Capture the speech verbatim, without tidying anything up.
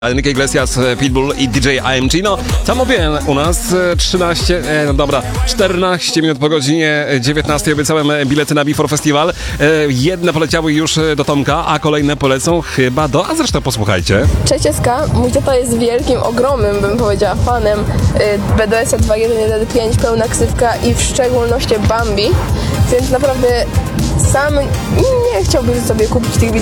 Enrique Iglesias, Pitbull i D J I M G. No, tam mówiłem, u nas trzynaście, e, no dobra, czternaście minut po godzinie dziewiętnastej obiecałem bilety na Before Festival. E, jedne poleciały już do Tomka, a kolejne polecą chyba do... A zresztą posłuchajcie. Cześć S K, mój tata jest wielkim, ogromnym, bym powiedziała, fanem y, B D S dwa jeden jeden pięć, pełna ksywka i w szczególności Bambi, więc naprawdę sam nie chciałbym sobie kupić tych